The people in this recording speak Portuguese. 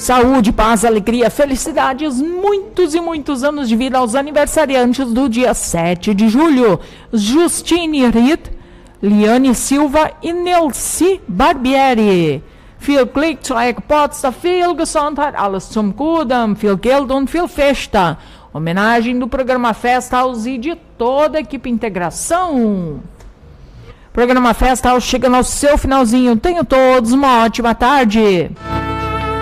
Saúde, paz, alegria, felicidades, muitos e muitos anos de vida aos aniversariantes do dia 7 de julho. Justine Ritt, Liane Silva e Nelci Barbieri. Viel Glück zur Geburtstag, viel Gesundheit, alles zum Guten, viel Geld und viel Festa. Homenagem do programa Festa House e de toda a equipe Integração. Programa Festa House chegando ao seu finalzinho. Tenham todos uma ótima tarde.